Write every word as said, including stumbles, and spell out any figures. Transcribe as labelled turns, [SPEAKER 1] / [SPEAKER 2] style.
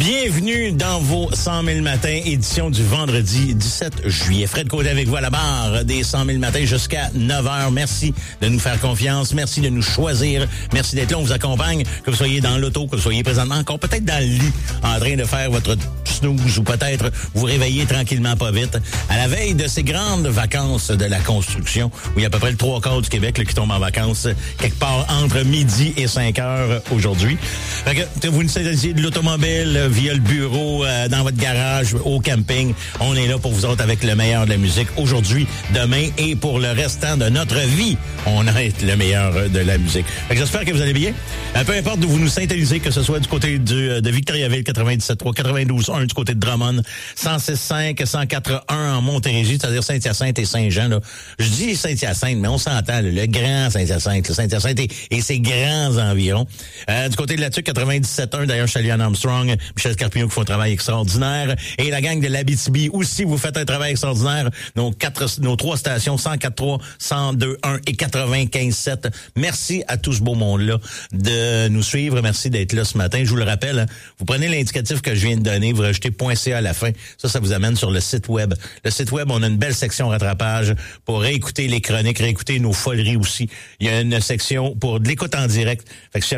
[SPEAKER 1] Bienvenue dans vos cent mille matins, édition du vendredi dix-sept juillet. Fred Côté avec vous à la barre des cent mille matins jusqu'à neuf heures. Merci de nous faire confiance. Merci de nous choisir. Merci d'être là. On vous accompagne, que vous soyez dans l'auto, que vous soyez présentement encore peut-être dans le lit, en train de faire votre snooze ou peut-être vous réveiller tranquillement pas vite. À la veille de ces grandes vacances de la construction, où il y a à peu près le trois quarts du Québec là, qui tombe en vacances quelque part entre midi et cinq heures aujourd'hui. Fait que vous nous saisissez de l'automobile, via le bureau, euh, dans votre garage, au camping. On est là pour vous autres avec le meilleur de la musique aujourd'hui, demain et pour le restant de notre vie. On a le meilleur de la musique. Fait que j'espère que vous allez bien. Euh, peu importe d'où vous nous syntonisez, que ce soit du côté du, de Victoriaville, quatre-vingt-dix-sept trois, quatre-vingt-douze un, du côté de Drummond, cent six cinq, cent quatre un en Montérégie, c'est-à-dire Saint-Hyacinthe et Saint-Jean. Là. Je dis Saint-Hyacinthe, mais on s'entend, là, le grand Saint-Hyacinthe, le Saint-Hyacinthe et, et ses grands environs. Euh, du côté de la Tuque, quatre-vingt-dix-sept un, d'ailleurs, je salue Anne Armstrong, Michel Carpignon qui font un travail extraordinaire. Et la gang de l'Abitibi aussi, vous faites un travail extraordinaire. Nos quatre, nos trois stations, cent quatre trois, cent deux un et quatre-vingt-quinze sept. Merci à tout ce beau monde-là de nous suivre. Merci d'être là ce matin. Je vous le rappelle, hein, vous prenez l'indicatif que je viens de donner, vous rajoutez .ca à la fin. Ça, ça vous amène sur le site web. Le site web, on a une belle section rattrapage pour réécouter les chroniques, réécouter nos foleries aussi. Il y a une section pour de l'écoute en direct. Fait que si